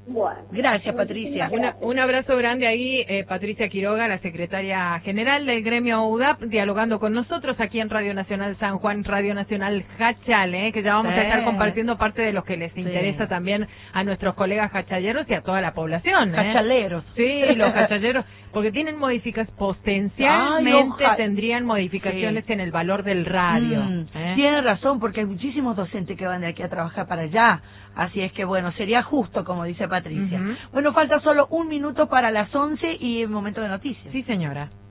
Bueno. Gracias, Patricia. Un abrazo grande ahí, Patricia Quiroga, la secretaria general del gremio UDAP, dialogando con nosotros aquí en Radio Nacional San Juan, Radio Nacional Hachal, que ya vamos a estar compartiendo parte de los que les interesa también a nuestros colegas hachalleros y a toda la población. Hachaleros. Sí, los hachalleros, porque tienen modificaciones, potencialmente tendrían modificaciones en el valor del radio. Tiene razón, porque hay muchísimos docentes que van de aquí a trabajar para allá. Así es que, bueno, sería justo, como dice Patricia. Bueno, falta solo un minuto para las 11 y el momento de noticias. Sí, señora.